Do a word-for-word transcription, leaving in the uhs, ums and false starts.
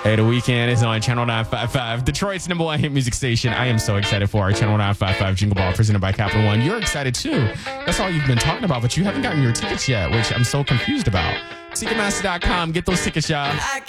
Hey, the weekend is on Channel nine five five, Detroit's number one hit music station. I am so excited for our Channel nine five five Jingle Ball presented by Capital One. You're excited too. That's all you've been talking about, but you haven't gotten your tickets yet, which I'm so confused about. Ticketmaster dot com. Get those tickets, y'all.